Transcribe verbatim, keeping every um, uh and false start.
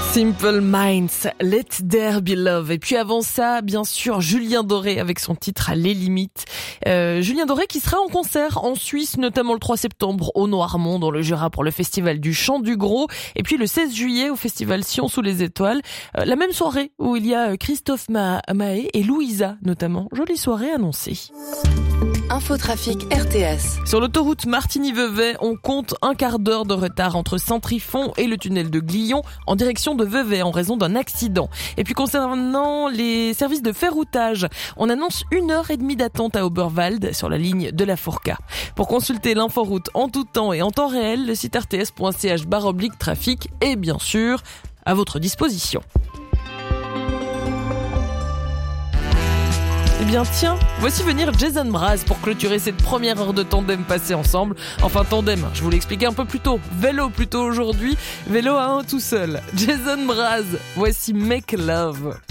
Simple Minds, Let There Be Love. Et puis avant ça, bien sûr, Julien Doré avec son titre Les Limites. Euh, Julien Doré qui sera en concert en Suisse, notamment le trois septembre au Noirmont, dans le Jura, pour le festival du Chant du Gros. Et puis le seize juillet au festival Sion sous les étoiles. Euh, la même soirée où il y a Christophe Ma- Mahé et Louisa notamment. Jolie soirée annoncée. Infotrafic R T S. Sur l'autoroute Martigny-Vevey, on compte un quart d'heure de retard entre Saint-Trifon et le tunnel de Glion en direction de Vevey en raison d'un accident. Et puis concernant les services de ferroutage, on annonce une heure et demie d'attente à Oberwald sur la ligne de la Fourca. Pour consulter l'inforoute en tout temps et en temps réel, le site r t s point c h barre oblique trafic est bien sûr à votre disposition. Eh bien tiens, voici venir Jason Mraz pour clôturer cette première heure de tandem passée ensemble. Enfin tandem, je vous l'ai expliqué un peu plus tôt. Vélo plutôt aujourd'hui, vélo à un tout seul. Jason Mraz, voici Make Love.